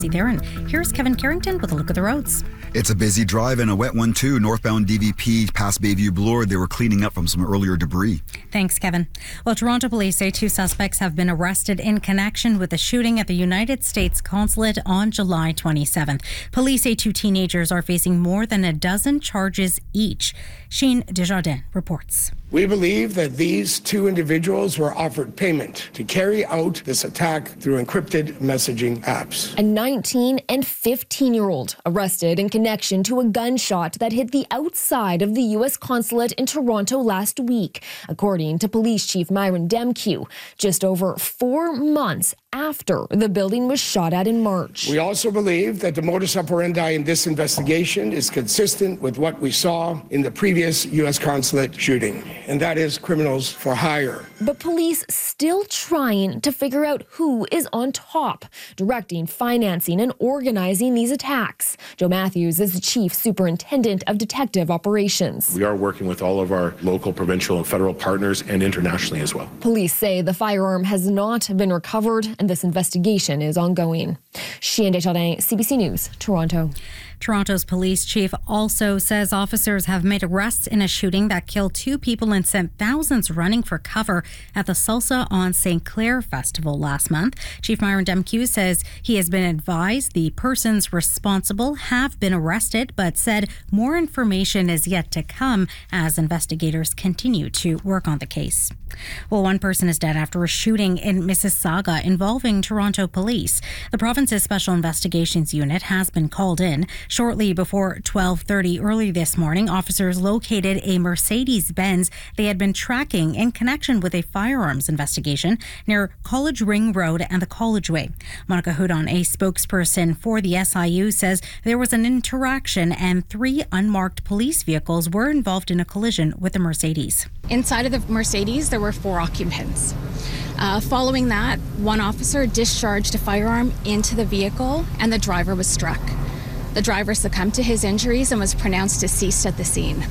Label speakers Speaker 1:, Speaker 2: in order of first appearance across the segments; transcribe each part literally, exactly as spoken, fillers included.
Speaker 1: There, and here's Kevin Carrington with a look at the roads.
Speaker 2: It's a busy drive and a wet one too. Northbound D V P past Bayview Bloor. They were cleaning up from some earlier debris.
Speaker 1: Thanks, Kevin. Well, Toronto police say two suspects have been arrested in connection with the shooting at the United States consulate on July twenty-seventh. Police say two teenagers are facing more than a dozen charges each. Sheen Desjardins reports.
Speaker 3: We believe that these two individuals were offered payment to carry out this attack through encrypted messaging apps.
Speaker 4: A nineteen and fifteen-year-old arrested in connection to a gunshot that hit the outside of the U S consulate in Toronto last week, according to Police Chief Myron Demkew, just over four months after the building was shot at in March.
Speaker 3: We also believe that the modus operandi in this investigation is consistent with what we saw in the previous U S consulate shooting, and that is criminals for hire.
Speaker 4: But police still trying to figure out who is on top, directing, financing, and organizing these attacks. Joe Matthews is the Chief Superintendent of Detective Operations.
Speaker 5: We are working with all of our local, provincial, and federal partners, and internationally as well.
Speaker 4: Police say the firearm has not been recovered, and this investigation is ongoing. Sheen Desjardins, C B C News, Toronto.
Speaker 1: Toronto's police chief also says officers have made arrests in a shooting that killed two people and sent thousands running for cover at the Salsa on Saint Clair Festival last month. Chief Myron Demkew says he has been advised the persons responsible have been arrested, but said more information is yet to come as investigators continue to work on the case. Well, one person is dead after a shooting in Mississauga involving Toronto police. The province's Special Investigations Unit has been called in. Shortly before twelve thirty early this morning, officers located a Mercedes-Benz they had been tracking in connection with a firearms investigation near College Ring Road and the College Way. Monica Houdon, a spokesperson for the S I U, says there was an interaction and three unmarked police vehicles were involved in a collision with the Mercedes.
Speaker 6: Inside of the Mercedes, there were four occupants. Uh, following that, one officer discharged a firearm into the vehicle and the driver was struck. The driver succumbed to his injuries and was pronounced deceased at the scene.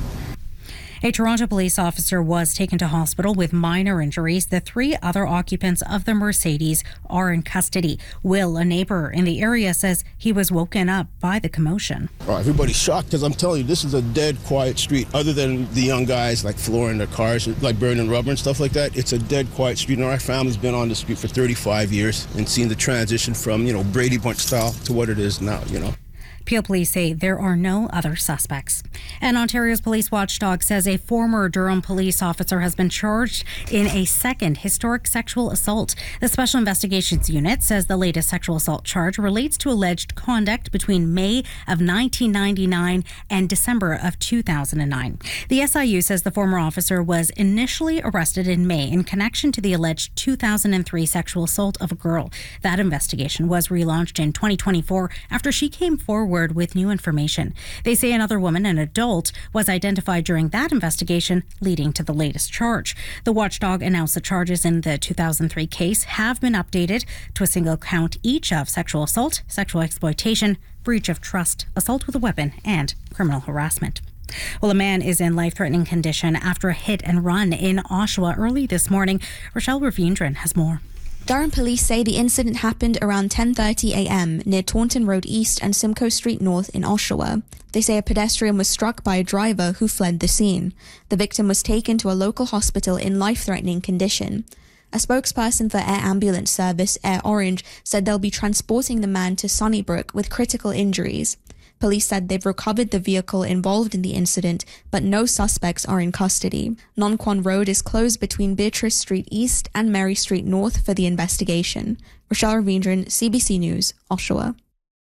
Speaker 1: A Toronto police officer was taken to hospital with minor injuries. The three other occupants of the Mercedes are in custody. Will, a neighbor in the area, says he was woken up by the commotion.
Speaker 7: Oh, everybody's shocked because I'm telling you, this is a dead, quiet street. Other than the young guys like flooring their cars, like burning rubber and stuff like that, it's a dead, quiet street. And our family's been on the street for thirty-five years and seen the transition from, you know, Brady Bunch style to what it is now, you know.
Speaker 1: Peel police say there are no other suspects. And Ontario's police watchdog says a former Durham police officer has been charged in a second historic sexual assault. The Special Investigations Unit says the latest sexual assault charge relates to alleged conduct between May of nineteen ninety-nine and December of two thousand nine. The S I U says the former officer was initially arrested in May in connection to the alleged two thousand three sexual assault of a girl. That investigation was relaunched in twenty twenty-four after she came forward with new information. They say another woman, an adult, was identified during that investigation, leading to the latest charge. The watchdog announced the charges in the two thousand three case have been updated to a single count each of sexual assault, sexual exploitation, breach of trust, assault with a weapon, and criminal harassment. Well, a man is in life-threatening condition after a hit and run in Oshawa early this morning. Rochelle Ravindran has more.
Speaker 8: Durham police say the incident happened around ten thirty a.m. near Taunton Road East and Simcoe Street North in Oshawa. They say a pedestrian was struck by a driver who fled the scene. The victim was taken to a local hospital in life-threatening condition. A spokesperson for Air Ambulance Service, Air Orange, said they'll be transporting the man to Sunnybrook with critical injuries. Police said they've recovered the vehicle involved in the incident, but no suspects are in custody. Nonquan Road is closed between Beatrice Street East and Mary Street North for the investigation. Rochelle Ravindran, C B C News, Oshawa.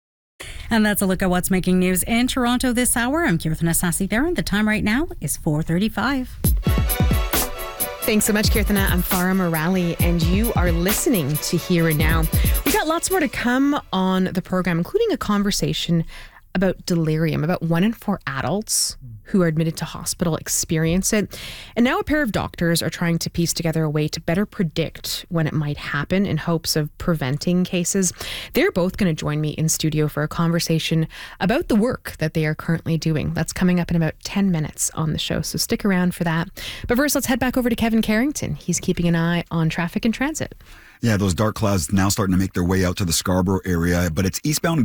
Speaker 1: And that's a look at what's making news in Toronto this hour. I'm Kirtana Sasi-Theron. The time right now is four thirty-five.
Speaker 9: Thanks so much, Kirtana. I'm Farah Morali, and you are listening to Here and Now. We got lots more to come on the program, including a conversation about delirium. About one in four adults who are admitted to hospital experience it. And now a pair of doctors are trying to piece together a way to better predict when it might happen in hopes of preventing cases. They're both going to join me in studio for a conversation about the work that they are currently doing. That's coming up in about ten minutes on the show, so stick around for that. But first, let's head back over to Kevin Carrington. He's keeping an eye on traffic and transit.
Speaker 2: Yeah, those dark clouds now starting to make their way out to the Scarborough area, but it's eastbound